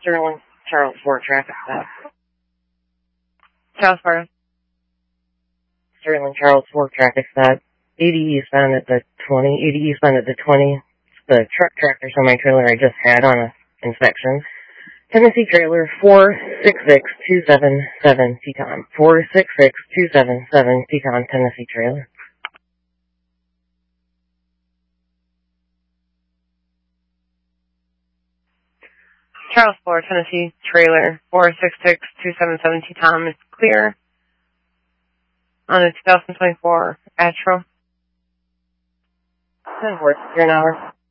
Sterling, Charles Ford traffic stop. Charles Ford. Sterling, Charles Ford traffic stop. 80 eastbound at the 20. 80 eastbound at the 20. The truck tractor semi-trailer I just had on a inspection. Tennessee trailer 466277 Teton. 466277 Teton, Tennessee trailer. Charles Ford, Tennessee trailer 466277 Teton is clear on the 2024 Astro. 10 horse, here an hour.